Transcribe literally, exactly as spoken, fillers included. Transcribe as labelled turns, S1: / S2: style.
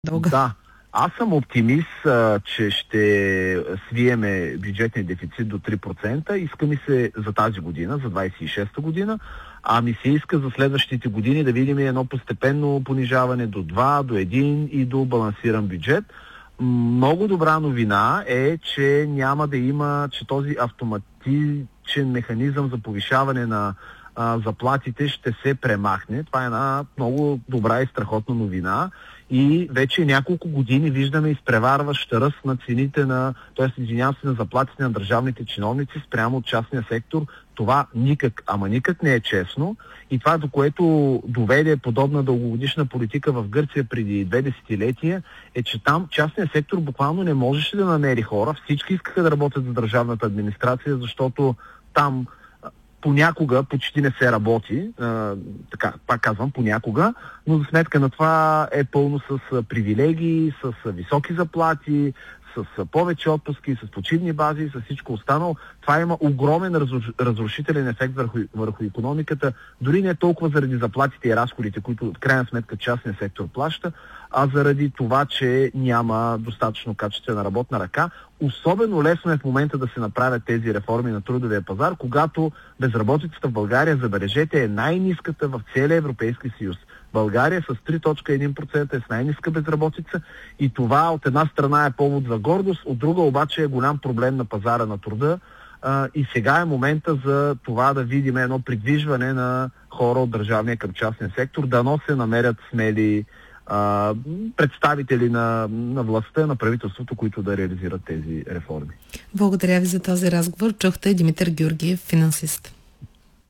S1: дълга.
S2: Да. Аз съм оптимист, а, че ще свиеме бюджетния дефицит до три процента. Иска ми се за тази година, за двадесет и шеста година, а ми се иска за следващите години да видим едно постепенно понижаване до два, до един и до балансиран бюджет. Много добра новина е, че няма да има, че този автоматичен механизъм за повишаване на а, заплатите ще се премахне. Това е една много добра и страхотна новина. И вече няколко години виждаме изпреварващ ръст на цените на, т.е. извинявам се, на заплатите на държавните чиновници спрямо от частния сектор. Това никак, ама никак не е честно. И това, до което доведе подобна дългогодишна политика в Гърция преди две десетилетия, е, че там частният сектор буквално не можеше да намери хора. Всички искаха да работят за държавната администрация, защото там понякога почти не се работи, а, така, пак казвам, понякога, но за сметка на това е пълно с привилегии, с високи заплати, с повече отпуски, с почивни бази, с всичко останало. Това има огромен разрушителен ефект върху, върху икономиката, дори не толкова заради заплатите и разходите, които в крайна сметка частния сектор плаща, а заради това, че няма достатъчно качествена работна ръка. Особено лесно е в момента да се направят тези реформи на трудовия пазар, когато безработицата в България, забележете, е най-ниската в целия Европейски съюз. България с три цяло едно процента е с най-ниска безработица и това от една страна е повод за гордост, от друга обаче е голям проблем на пазара на труда. А, и сега е момента за това да видим едно придвижване на хора от държавния към частния сектор, дано се намерят смели а, представители на, на властта, на правителството, които да реализират тези реформи.
S1: Благодаря ви за този разговор. Чухте Димитър Георгиев, финансист.